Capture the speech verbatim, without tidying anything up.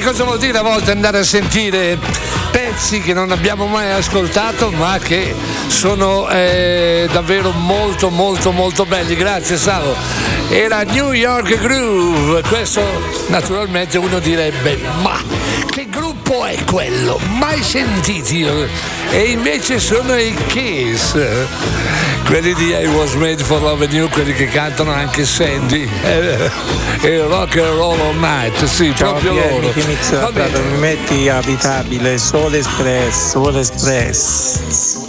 cosa vuol dire a volte andare a sentire pezzi che non abbiamo mai ascoltato ma che sono eh, davvero molto molto molto belli. Grazie Salo. Era New York Groove. Questo naturalmente uno direbbe: ma che gruppo è quello? Mai sentiti io. E invece sono i Kiss, quelli di I Was Made for Loving You, quelli che cantano anche Sandy e, e Rock and Roll All Night. Sì, ciao, proprio Pierre, loro. Mix, mi metti abitabile Sole Express, Sole Express.